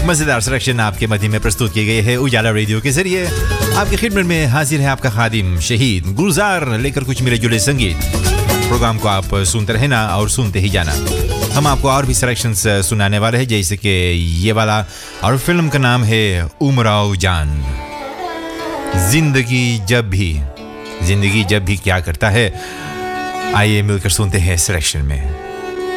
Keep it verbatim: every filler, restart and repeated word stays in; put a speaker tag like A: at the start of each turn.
A: मजेदार सिलेक्शन आपके मध्य में प्रस्तुत की गई है उजाला रेडियो के जरिए। आपकी खिदमत में हाजिर है आपका खादिम शहीद गुलजार लेकर कुछ मिले जुले संगीत। प्रोग्राम को आप सुनते रहना और सुनते ही जाना। हम आपको और भी सिलेक्शंस सुनाने वाले हैं, जैसे कि ये वाला, और फिल्म का नाम है उमराव जान। जिंदगी जब भी जिंदगी जब भी क्या करता है, आइए मिलकर सुनते हैं सिलेक्शन में।